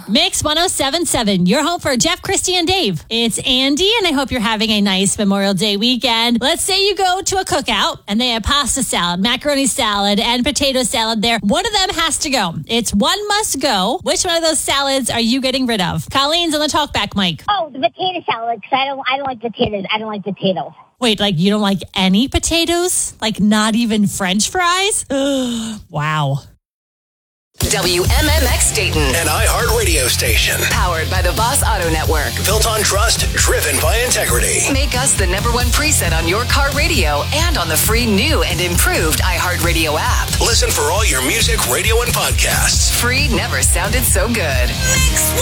Mix 107.7, your home for Jeff, Christy, and Dave. It's Andy, and I hope you're having a nice Memorial Day weekend. Let's say you go to a cookout, and they have pasta salad, macaroni salad, and potato salad there. One of them has to go. It's one must go. Which one of those salads are you getting rid of? Colleen's on the talkback mic. Oh, the potato salad, because I don't like potatoes. I don't like potatoes. Wait, like you don't like any potatoes? Like not even French fries? Wow. WMMX Dayton. An iHeartRadio station. Powered by the Boss Auto Network. Built on trust, driven by integrity. Make us the #1 preset on your car radio and on the free new and improved iHeartRadio app. Listen for all your music, radio, and podcasts. Free never sounded so good. Mix